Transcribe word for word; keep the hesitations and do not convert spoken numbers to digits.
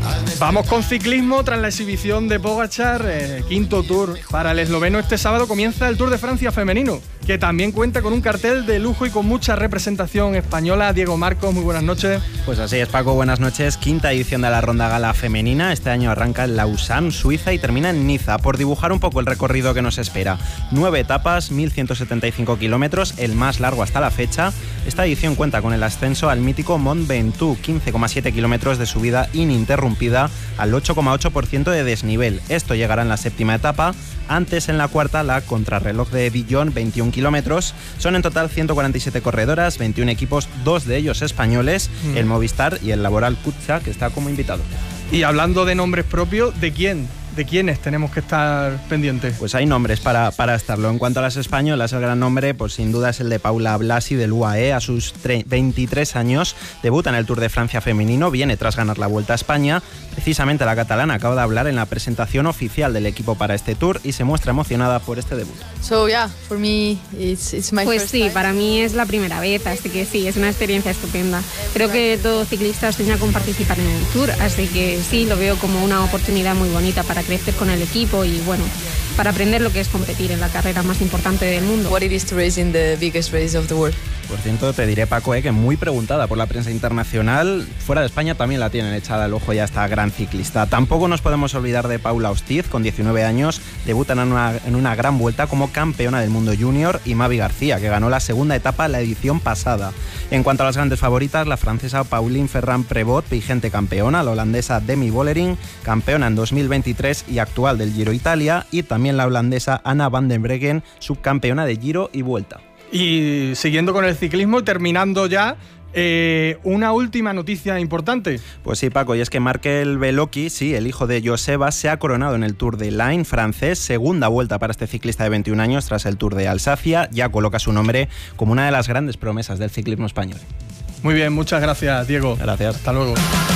Vamos con ciclismo tras la exhibición de Pogačar, eh, quinto Tour para el esloveno. Este sábado comienza el Tour de Francia femenino, que también cuenta con un cartel de lujo y con mucha representación española. Diego Marcos, muy buenas noches. Pues así es, Paco, buenas noches. Quinta edición de la Ronda Gala femenina. Este año arranca en Lausanne, Suiza, y termina en Niza. Por dibujar un poco el recorrido que nos espera. Nueve etapas, mil ciento setenta y cinco kilómetros, el más largo hasta la fecha. Esta edición cuenta con el ascenso al mítico Mont Ventoux, quince coma siete kilómetros de subida ininterrumpida al ocho coma ocho por ciento de desnivel. Esto llegará en la séptima etapa. Antes, en la cuarta, la contrarreloj de Dijon, veintiún kilómetros. Son en total ciento cuarenta y siete corredoras, veintiún equipos, dos de ellos españoles, mm. el Movistar y el Laboral Kutxa, que está como invitado. Y hablando de nombres propios, ¿de quién? ¿De quiénes tenemos que estar pendientes? Pues hay nombres para, para estarlo. En cuanto a las españolas, el gran nombre, pues sin duda es el de Paula Blasi del U A E. A sus veintitrés años debuta en el Tour de Francia femenino, viene tras ganar la Vuelta a España. Precisamente la catalana acaba de hablar en la presentación oficial del equipo para este Tour y se muestra emocionada por este debut. So yeah, for me it's, it's my pues first sí, time. Para mí es la primera vez, así que sí, es una experiencia estupenda. Creo que todo ciclista sueña con participar en el Tour, así que sí, lo veo como una oportunidad muy bonita para crecer con el equipo y bueno, para aprender lo que es competir en la carrera más importante del mundo. What it is to race in the biggest race of the world. Por cierto, te diré, Paco, eh, que muy preguntada por la prensa internacional. Fuera de España también la tienen echada al ojo ya esta gran ciclista. Tampoco nos podemos olvidar de Paula Ostiz, con diecinueve años, debutan en una, en una gran vuelta como campeona del mundo junior, y Mavi García, que ganó la segunda etapa la edición pasada. En cuanto a las grandes favoritas, la francesa Pauline Ferrand-Prévot, vigente campeona, la holandesa Demi Vollering, campeona en dos mil veintitrés y actual del Giro Italia, y también la holandesa Anna van den Breggen, subcampeona de Giro y Vuelta. Y siguiendo con el ciclismo y terminando ya, eh, una última noticia importante. Pues sí, Paco, y es que Markel Bellocchi, sí, el hijo de Joseba, se ha coronado en el Tour de l'Ain francés, segunda vuelta para este ciclista de veintiún años tras el Tour de Alsacia. Ya coloca su nombre como una de las grandes promesas del ciclismo español. Muy bien, muchas gracias, Diego. Gracias. Hasta luego.